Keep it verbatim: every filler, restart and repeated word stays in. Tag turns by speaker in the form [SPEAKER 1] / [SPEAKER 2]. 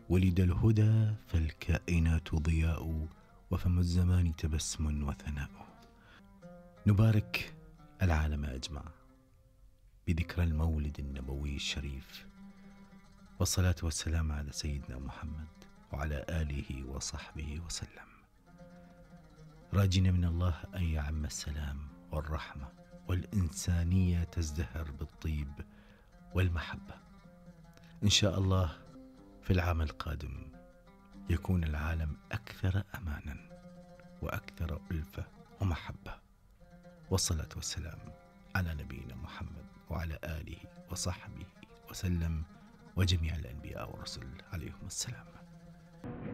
[SPEAKER 1] ولد الهدى فالكائنات ضياء، وفم الزمان تبسم وثناء. نبارك العالم أجمع بذكرى المولد النبوي الشريف، والصلاة والسلام على سيدنا محمد وعلى آله وصحبه وسلم، راجين من الله أن يعم السلام والرحمة والإنسانية تزدهر بالطيب والمحبة. إن شاء الله في العام القادم يكون العالم أكثر أمانا وأكثر ألفة ومحبة. والصلاة والسلام على نبينا محمد وعلى آله وصحبه وسلم، وجميع الأنبياء والرسل عليهم السلام.